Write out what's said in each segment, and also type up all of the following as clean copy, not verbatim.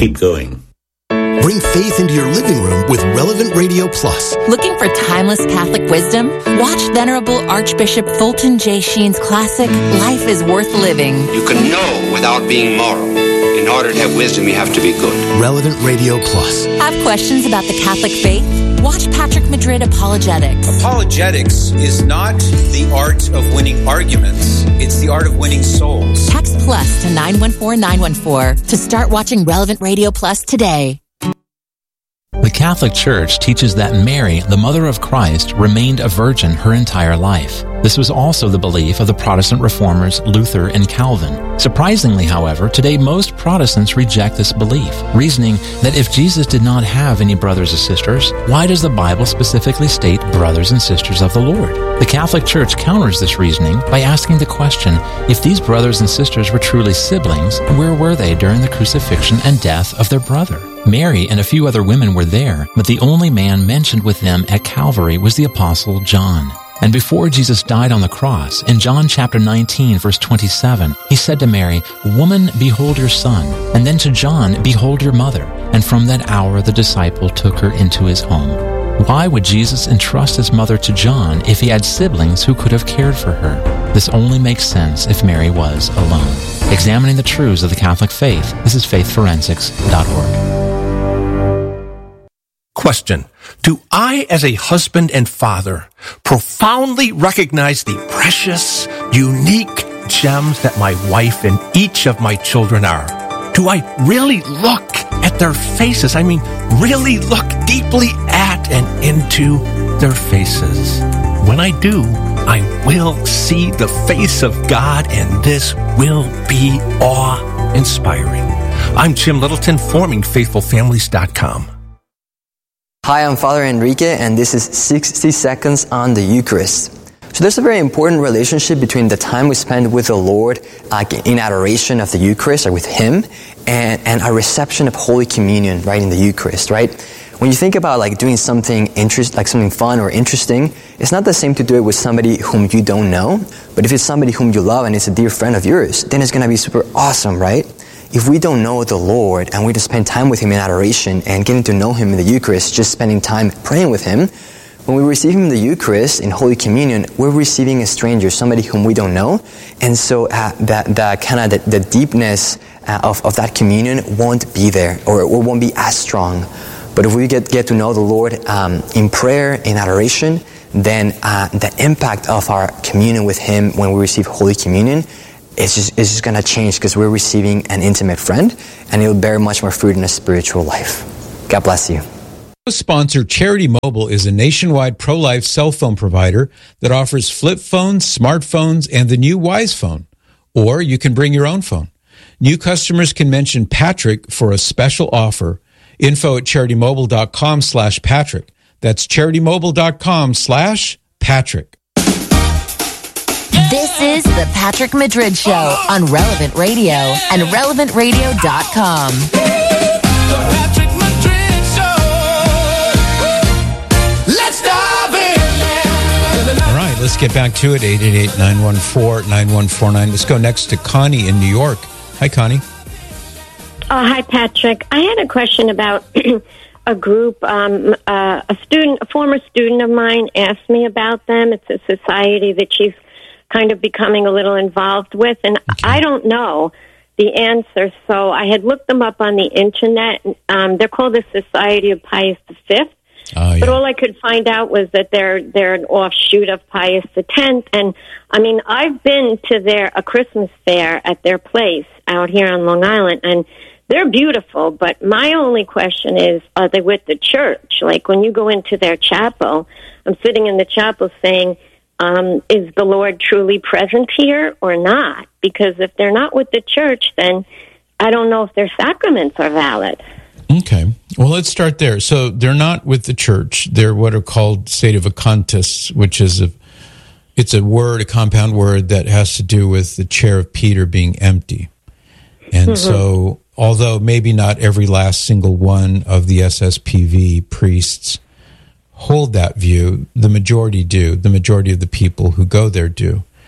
keep going. Bring faith into your living room with Relevant Radio Plus. Looking for timeless Catholic wisdom? Watch Venerable Archbishop Fulton J. Sheen's classic, Life is Worth Living. You can know without being moral. In order to have wisdom, you have to be good. Relevant Radio Plus. Have questions about the Catholic faith? Watch Patrick Madrid Apologetics. Apologetics is not the art of winning arguments. It's the art of winning souls. Text plus to 914-914 to start watching Relevant Radio Plus today. The Catholic Church teaches that Mary, the mother of Christ, remained a virgin her entire life. This was also the belief of the Protestant reformers Luther and Calvin. Surprisingly, however, today most Protestants reject this belief, reasoning that if Jesus did not have any brothers or sisters, why does the Bible specifically state brothers and sisters of the Lord? The Catholic Church counters this reasoning by asking the question, if these brothers and sisters were truly siblings, where were they during the crucifixion and death of their brother? Mary and a few other women were there, but the only man mentioned with them at Calvary was the Apostle John. And before Jesus died on the cross, in John chapter 19, verse 27, he said to Mary, "Woman, behold your son." And then to John, "Behold your mother." And from that hour the disciple took her into his home. Why would Jesus entrust his mother to John if he had siblings who could have cared for her? This only makes sense if Mary was alone. Examining the truths of the Catholic faith, this is faithforensics.org. Question. Do I, as a husband and father, profoundly recognize the precious, unique gems that my wife and each of my children are? Do I really look at their faces? I mean, really look deeply at and into their faces. When I do, I will see the face of God, and this will be awe-inspiring. I'm Jim Littleton, forming FaithfulFamilies.com. Hi, I'm Father Enrique, and this is 60 Seconds on the Eucharist. So there's a very important relationship between the time we spend with the Lord in adoration of the Eucharist, or with Him, and our reception of Holy Communion, right, in the Eucharist, right? When you think about doing something something fun or interesting, it's not the same to do it with somebody whom you don't know, but if it's somebody whom you love and it's a dear friend of yours, then it's going to be super awesome, right? If we don't know the Lord and we just spend time with Him in adoration and getting to know Him in the Eucharist, just spending time praying with Him, when we receive Him in the Eucharist, in Holy Communion, we're receiving a stranger, somebody whom we don't know. And so the deepness of that communion won't be there, or it won't be as strong. But if we get to know the Lord in prayer, in adoration, then the impact of our communion with Him when we receive Holy Communion it's just going to change, because we're receiving an intimate friend, and it will bear much more fruit in a spiritual life. God bless you. Sponsor Charity Mobile is a nationwide pro-life cell phone provider that offers flip phones, smartphones, and the new Wise phone. Or you can bring your own phone. New customers can mention Patrick for a special offer. Info at CharityMobile.com/Patrick. That's CharityMobile.com/Patrick. This is the Patrick Madrid Show on Relevant Radio and RelevantRadio.com. The Patrick Madrid Show. Let's dive in. All right, let's get back to it. 888-914-9149. Let's go next to Connie in New York. Hi, Connie. Hi, Patrick. I had a question about a group. A former student of mine asked me about them. It's a society that she's kind of becoming a little involved with, and I don't know the answer. So I had looked them up on the internet. They're called the Society of Pius V. But all I could find out was that they're an offshoot of Pius X. And I mean, I've been to a Christmas fair at their place out here on Long Island, and they're beautiful. But my only question is, are they with the church? Like when you go into their chapel, I'm sitting in the chapel saying, is the Lord truly present here or not? Because if they're not with the church, then I don't know if their sacraments are valid. Okay. Well, let's start there. So they're not with the church. They're what are called sedevacantists, which is a compound word that has to do with the chair of Peter being empty. And so, although maybe not every last single one of the SSPV priests hold that view, the majority do. The majority of the people who go there do.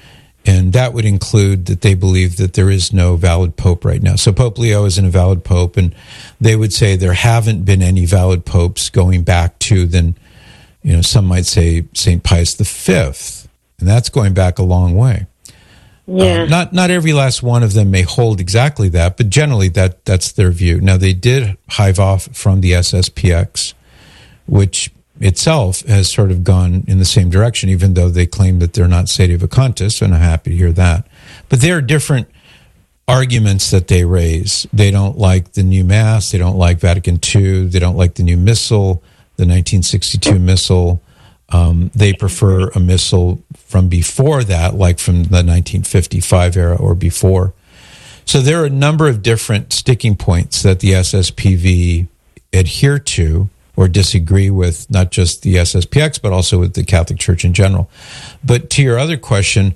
And that would include that they believe that there is no valid pope right now. So Pope Leo isn't a valid pope, and they would say there haven't been any valid popes going back to, then, some might say St. Pius V, and that's going back a long way. Yeah. Not every last one of them may hold exactly that, but generally that's their view. Now, they did hive off from the SSPX, which itself has sort of gone in the same direction, even though they claim that they're not sedevacantist, and I'm happy to hear that. But there are different arguments that they raise. They don't like the new Mass. They don't like Vatican II. They don't like the new Missal, the 1962 Missal. They prefer a Missal from before that, like from the 1955 era or before. So there are a number of different sticking points that the SSPV adhere to or disagree with, not just the SSPX, but also with the Catholic Church in general. But to your other question,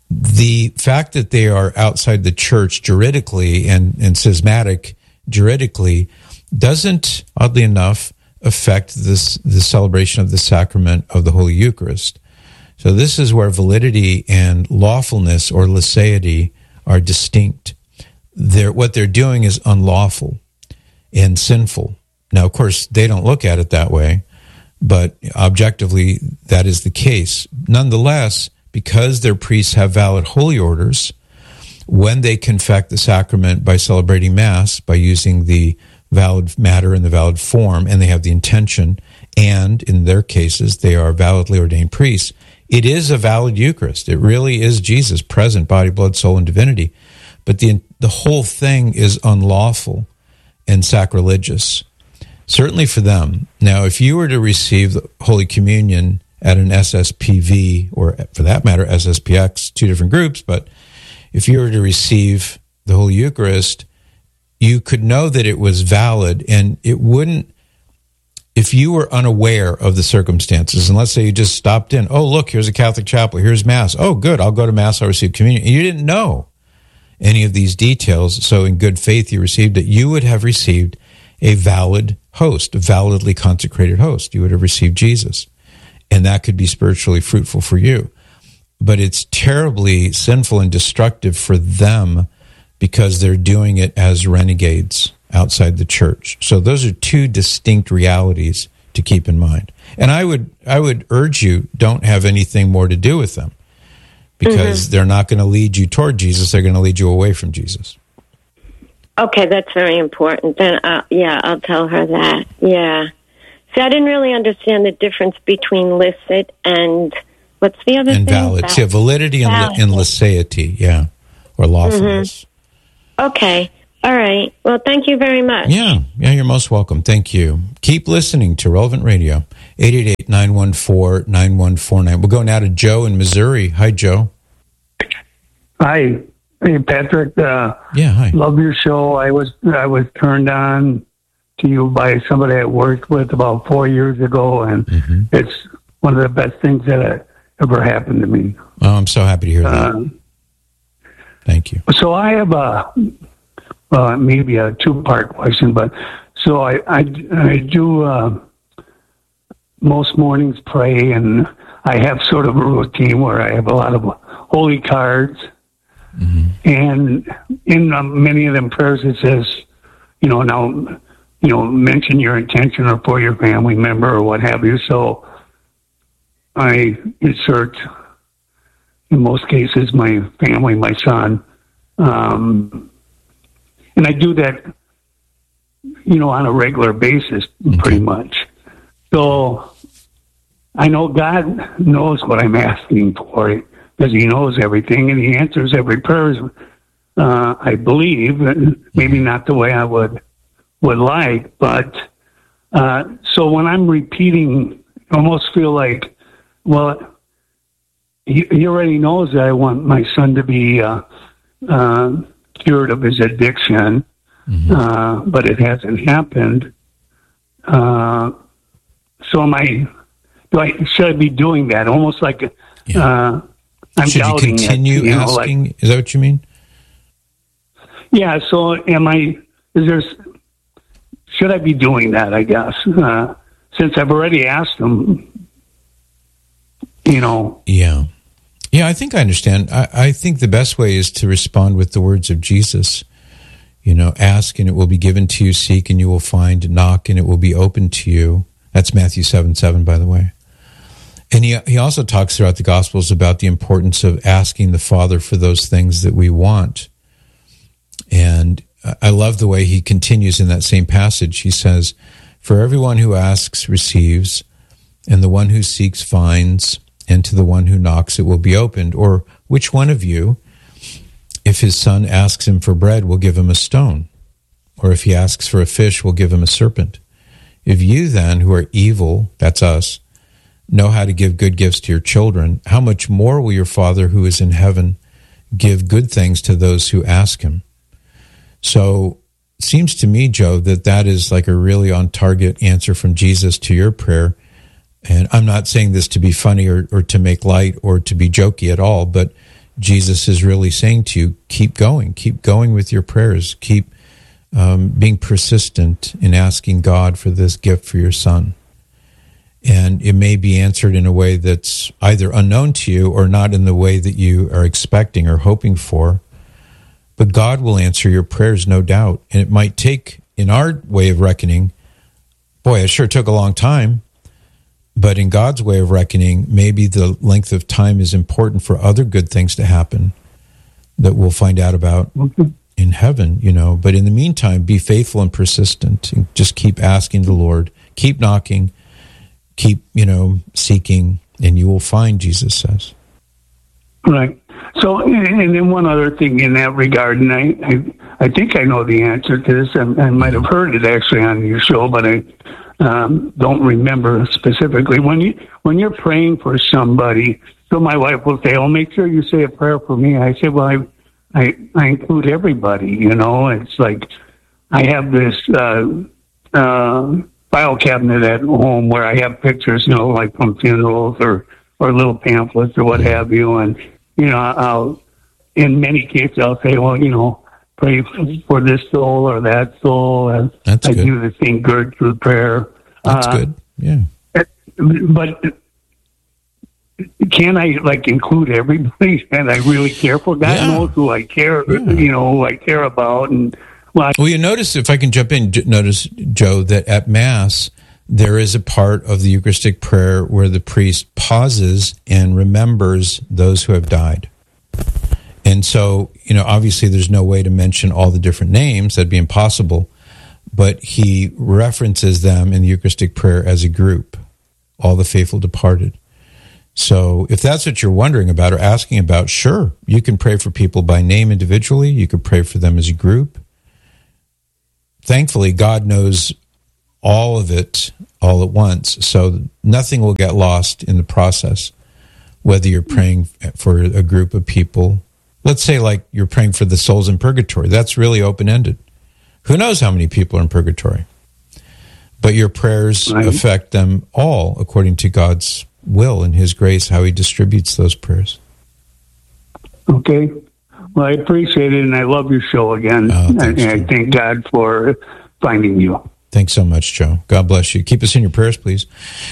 the fact that they are outside the church juridically and schismatic juridically doesn't, oddly enough, affect the celebration of the sacrament of the Holy Eucharist. So this is where validity and lawfulness or laicity are distinct. What they're doing is unlawful and sinful. Now, of course, they don't look at it that way, but objectively, that is the case. Nonetheless, because their priests have valid holy orders, when they confect the sacrament by celebrating Mass, by using the valid matter and the valid form, and they have the intention, and in their cases, they are validly ordained priests, it is a valid Eucharist. It really is Jesus present, body, blood, soul, and divinity. But the whole thing is unlawful and sacrilegious. Certainly for them. Now, if you were to receive the Holy Communion at an SSPV, or for that matter, SSPX, two different groups, but if you were to receive the Holy Eucharist, you could know that it was valid, and it wouldn't, if you were unaware of the circumstances, and let's say you just stopped in, oh, look, here's a Catholic chapel, here's Mass, oh, good, I'll go to Mass, I'll receive communion, and you didn't know any of these details, so in good faith you received it, you would have received a valid host, a validly consecrated host. You would have received Jesus. And that could be spiritually fruitful for you. But it's terribly sinful and destructive for them because they're doing it as renegades outside the church. So those are two distinct realities to keep in mind. And I would urge you, don't have anything more to do with them, because they're not going to lead you toward Jesus. They're going to lead you away from Jesus. Okay, that's very important. Then, I'll tell her that. Yeah. See, I didn't really understand the difference between licit and what's the other thing? And valid. See, validity and laicity, yeah, or lawfulness. Okay. All right. Well, thank you very much. Yeah, you're most welcome. Thank you. Keep listening to Relevant Radio, 888-914-9149. We'll go now to Joe in Missouri. Hi, Joe. Hi. Hey, Patrick. Hi. Love your show. I was turned on to you by somebody I worked with about 4 years ago, and it's one of the best things that ever happened to me. Oh, I'm so happy to hear that. Thank you. So I have maybe a two-part question, but so I do most mornings pray, and I have sort of a routine where I have a lot of holy cards. And in many of them prayers, it says, mention your intention or for your family member or what have you. So I insert, in most cases, my family, my son. And I do that, on a regular basis, pretty much. So I know God knows what I'm asking for, because he knows everything and he answers every prayer, I believe, maybe not the way I would like, but so when I'm repeating, I almost feel like, well, he already knows that I want my son to be cured of his addiction, but it hasn't happened. So should I be doing that? Almost like I'm should you continue it, asking? Is that what you mean? Yeah. So should I be doing that, I guess, since I've already asked them, Yeah. Yeah, I think I understand. I think the best way is to respond with the words of Jesus. Ask and it will be given to you, seek and you will find, knock and it will be open to you. That's Matthew 7:7, by the way. And he also talks throughout the Gospels about the importance of asking the Father for those things that we want. And I love the way he continues in that same passage. He says, for everyone who asks receives, and the one who seeks finds, and to the one who knocks it will be opened. Or which one of you, if his son asks him for bread, will give him a stone? Or if he asks for a fish, will give him a serpent? If you then, who are evil, that's us, know how to give good gifts to your children, how much more will your Father who is in heaven give good things to those who ask him? So it seems to me, Joe, that is like a really on-target answer from Jesus to your prayer. And I'm not saying this to be funny or to make light or to be jokey at all, but Jesus is really saying to you, keep going with your prayers, keep being persistent in asking God for this gift for your son. And it may be answered in a way that's either unknown to you or not in the way that you are expecting or hoping for. But God will answer your prayers, no doubt. And it might take, in our way of reckoning, boy, it sure took a long time. But in God's way of reckoning, maybe the length of time is important for other good things to happen that we'll find out about in heaven, But in the meantime, be faithful and persistent. And just keep asking the Lord. Keep knocking. Keep, seeking, and you will find, Jesus says. Right. So, and then one other thing in that regard, and I think I know the answer to this. I might have heard it actually on your show, but I don't remember specifically. When you're praying for somebody, so my wife will say, "Oh, make sure you say a prayer for me." I say, "Well, I include everybody." It's like I have this file cabinet at home where I have pictures, like from funerals or little pamphlets or what have you, and I'll in many cases I'll say, "Well, pray for this soul or that soul." And that's I good. do the St. Gertrude prayer. That's good. Yeah. But can I include everybody that I really care for? God knows who I care, who I care about. And well, you notice, if I can jump in, notice, Joe, that at Mass there is a part of the Eucharistic prayer where the priest pauses and remembers those who have died. And so, obviously there's no way to mention all the different names. That'd be impossible. But he references them in the Eucharistic prayer as a group, all the faithful departed. So if that's what you're wondering about or asking about, sure, you can pray for people by name individually. You can pray for them as a group. Thankfully, God knows all of it all at once, so nothing will get lost in the process, whether you're praying for a group of people. Let's say like you're praying for the souls in purgatory. That's really open-ended. Who knows how many people are in purgatory? But your prayers affect them all according to God's will and his grace, how he distributes those prayers. Okay. Well, I appreciate it, and I love your show again. Thanks, and I thank God for finding you. Thanks so much, Joe. God bless you. Keep us in your prayers, please.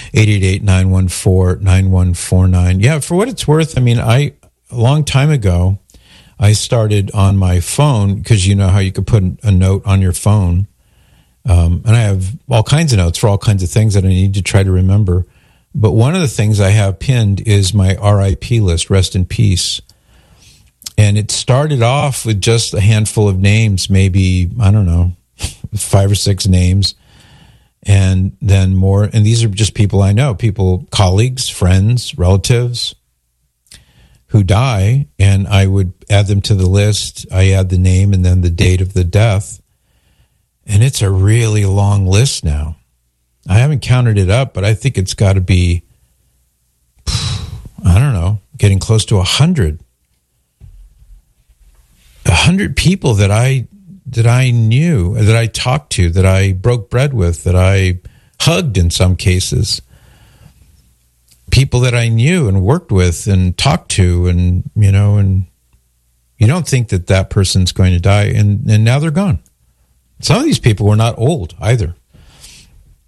888-914-9149. Yeah, for what it's worth, a long time ago, I started on my phone, because you know how you could put a note on your phone. And I have all kinds of notes for all kinds of things that I need to try to remember. But one of the things I have pinned is my RIP list, rest in peace. And it started off with just a handful of names, maybe, 5 or 6 names, and then more. And these are just people I know, colleagues, friends, relatives who die, and I would add them to the list. I add the name and then the date of the death. And it's a really long list now. I haven't counted it up, but I think it's got to be, getting close to 100. 100 people that I knew, that I talked to, that I broke bread with, that I hugged in some cases. People that I knew and worked with and talked to, and you don't think that person's going to die, and now they're gone. Some of these people were not old either.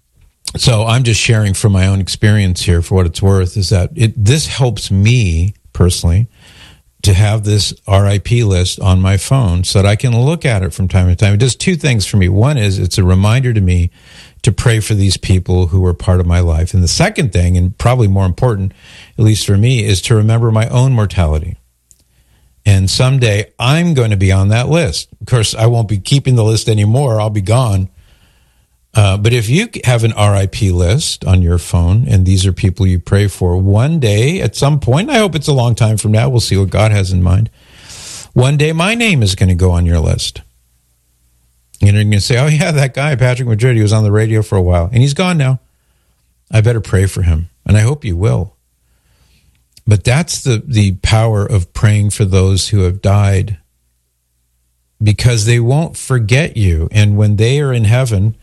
So I'm just sharing from my own experience here, for what it's worth, is that this helps me personally to have this RIP list on my phone so that I can look at it from time to time. It does two things for me. One is it's a reminder to me to pray for these people who were part of my life. And the second thing, and probably more important, at least for me, is to remember my own mortality. And someday I'm going to be on that list. Of course, I won't be keeping the list anymore. I'll be gone. But if you have an RIP list on your phone, and these are people you pray for, one day, at some point, I hope it's a long time from now, we'll see what God has in mind, one day my name is going to go on your list. And you're going to say, oh yeah, that guy, Patrick Madrid, he was on the radio for a while, and he's gone now. I better pray for him, and I hope you will. But that's the power of praying for those who have died, because they won't forget you. And when they are in heaven,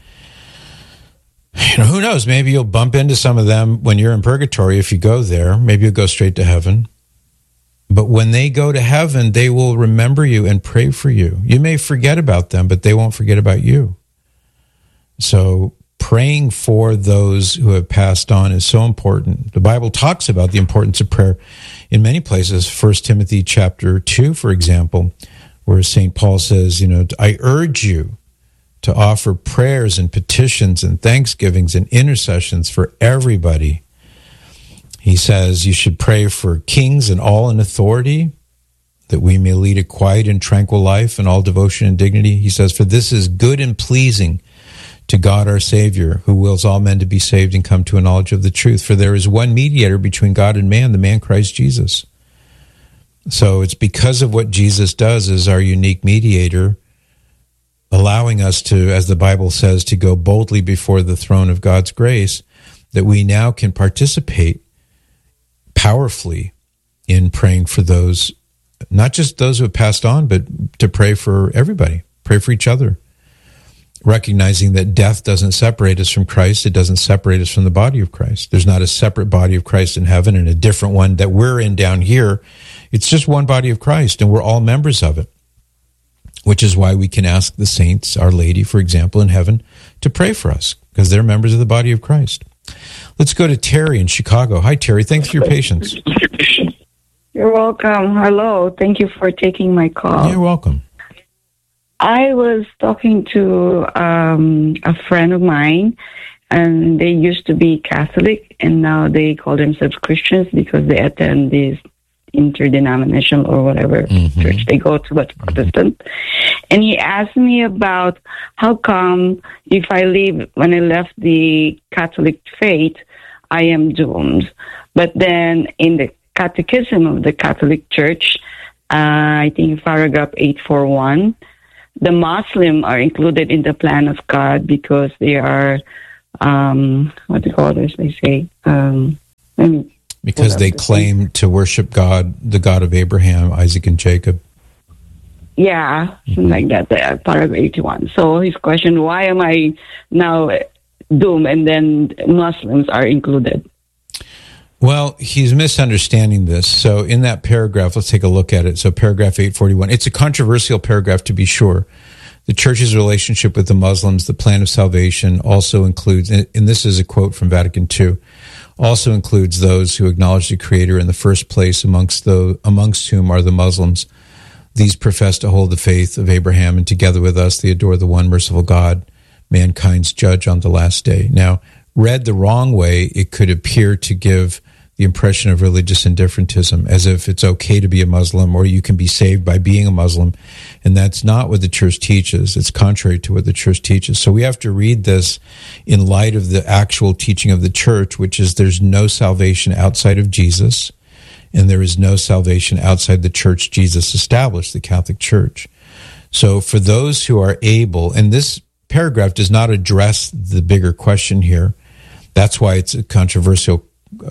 who knows, maybe you'll bump into some of them when you're in purgatory if you go there. Maybe you'll go straight to heaven. But when they go to heaven, they will remember you and pray for you. You may forget about them, but they won't forget about you. So praying for those who have passed on is so important. The Bible talks about the importance of prayer in many places. 1 Timothy chapter 2, for example, where St. Paul says, I urge you to offer prayers and petitions and thanksgivings and intercessions for everybody. He says you should pray for kings and all in authority, that we may lead a quiet and tranquil life in all devotion and dignity. He says, for this is good and pleasing to God our Savior, who wills all men to be saved and come to a knowledge of the truth. For there is one mediator between God and man, the man Christ Jesus. So it's because of what Jesus does as our unique mediator, allowing us to, as the Bible says, to go boldly before the throne of God's grace, that we now can participate powerfully in praying for those, not just those who have passed on, but to pray for everybody, pray for each other, recognizing that death doesn't separate us from Christ. It doesn't separate us from the body of Christ. There's not a separate body of Christ in heaven and a different one that we're in down here. It's just one body of Christ, and we're all members of it, which is why we can ask the saints, Our Lady, for example, in heaven, to pray for us, because they're members of the body of Christ. Let's go to Terry in Chicago. Hi, Terry. Thanks for your patience. You're welcome. Hello. Thank you for taking my call. You're welcome. I was talking to a friend of mine, and they used to be Catholic, and now they call themselves Christians because they attend this interdenominational or whatever church they go to, but Protestant. And he asked me about how come when I left the Catholic faith, I am doomed. But then in the Catechism of the Catholic Church, I think paragraph 841, the Muslim are included in the plan of God because they are, what do you call this? They say, because they claim to worship God, the God of Abraham, Isaac, and Jacob. Yeah, something like that, paragraph 81. So his question, why am I now doomed and then Muslims are included? Well, he's misunderstanding this. So in that paragraph, let's take a look at it. So paragraph 841, it's a controversial paragraph to be sure. The church's relationship with the Muslims, the plan of salvation, also includes, and this is a quote from Vatican II, also includes those who acknowledge the Creator in the first place, amongst whom are the Muslims. These profess to hold the faith of Abraham, and together with us they adore the one merciful God, mankind's judge on the last day. Now, read the wrong way, it could appear to give the impression of religious indifferentism, as if it's okay to be a Muslim or you can be saved by being a Muslim. And that's not what the church teaches. It's contrary to what the church teaches. So we have to read this in light of the actual teaching of the church, which is there's no salvation outside of Jesus, and there is no salvation outside the church Jesus established, the Catholic Church. So for those who are able, and this paragraph does not address the bigger question here, that's why it's a controversial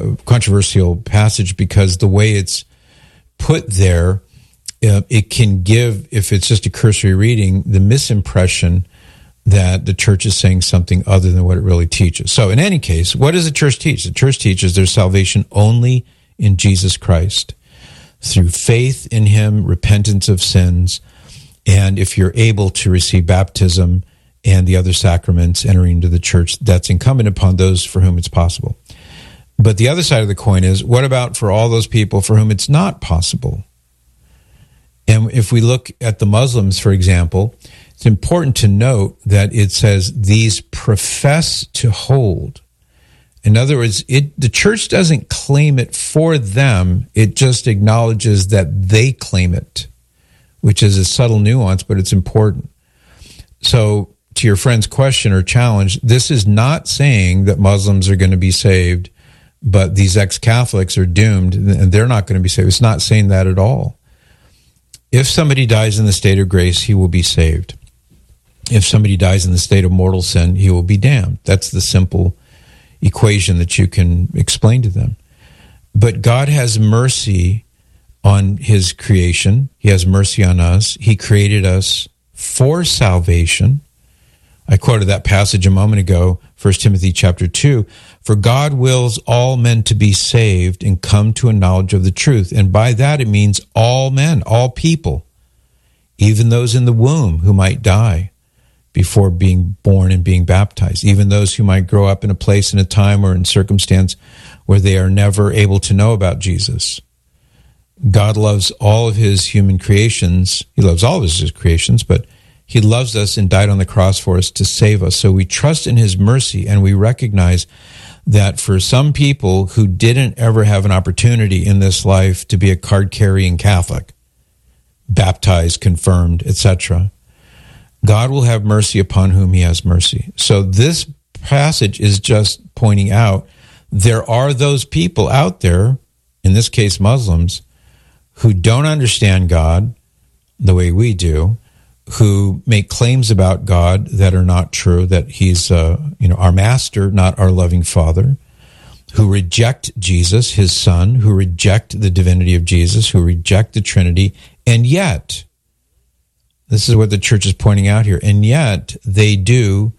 passage, because the way it's put there, it can give, if it's just a cursory reading, the misimpression that the church is saying something other than what it really teaches. So in any case, what does the church teach? The church teaches there's salvation only in Jesus Christ, through faith in him, repentance of sins, and if you're able to receive baptism and the other sacraments, entering into the church, that's incumbent upon those for whom it's possible. But the other side of the coin is, what about for all those people for whom it's not possible? And if we look at the Muslims, for example, it's important to note that it says these profess to hold. In other words, the church doesn't claim it for them. It just acknowledges that they claim it, which is a subtle nuance, but it's important. So to your friend's question or challenge, this is not saying that Muslims are going to be saved, but these ex-Catholics are doomed and they're not going to be saved. It's not saying that at all. If somebody dies in the state of grace, he will be saved. If somebody dies in the state of mortal sin, he will be damned. That's the simple equation that you can explain to them. But God has mercy on his creation. He has mercy on us. He created us for salvation. I quoted that passage a moment ago, 1 Timothy chapter 2. For God wills all men to be saved and come to a knowledge of the truth. And by that it means all men, all people, even those in the womb who might die before being born and being baptized, even those who might grow up in a place and a time or in circumstance where they are never able to know about Jesus. God loves all of his human creations. He loves all of his creations, but he loves us and died on the cross for us to save us. So we trust in his mercy, and we recognize that for some people who didn't ever have an opportunity in this life to be a card-carrying Catholic, baptized, confirmed, etc., God will have mercy upon whom he has mercy. So this passage is just pointing out there are those people out there, in this case Muslims, who don't understand God the way we do, who make claims about God that are not true, that he's our master, not our loving father, who reject Jesus, his son, who reject the divinity of Jesus, who reject the Trinity, and yet, this is what the church is pointing out here, and yet they do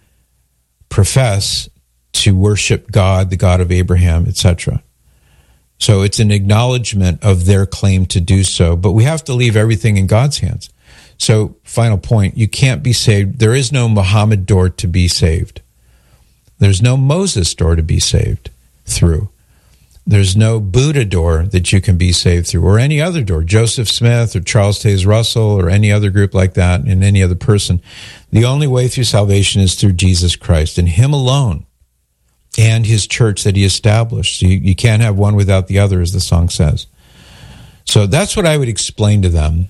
profess to worship God, the God of Abraham, etc. So it's an acknowledgement of their claim to do so, but we have to leave everything in God's hands. So, final point, you can't be saved. There is no Muhammad door to be saved. There's no Moses door to be saved through. There's no Buddha door that you can be saved through, or any other door, Joseph Smith or Charles Taze Russell or any other group like that, and any other person. The only way through salvation is through Jesus Christ and him alone and his church that he established. So you can't have one without the other, as the song says. So that's what I would explain to them.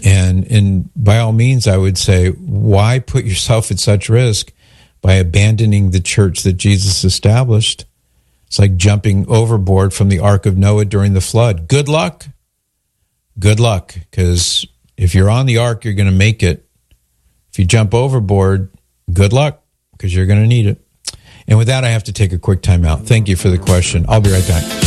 And by all means, I would say, why put yourself at such risk by abandoning the church that Jesus established? It's like jumping overboard from the Ark of Noah during the flood. Good luck. Good luck, because if you're on the ark, you're going to make it. If you jump overboard, good luck, because you're going to need it. And with that, I have to take a quick time out. Thank you for the question. I'll be right back.